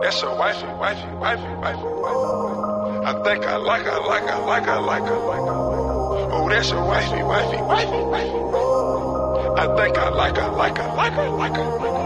That's a wifey, wifey, wifey, wifey, wifey. I think I like her, like her, like her, like her, like her. Oh, that's a wifey, wifey, wifey, wifey. I think I like her, like her, like her, like her, like her.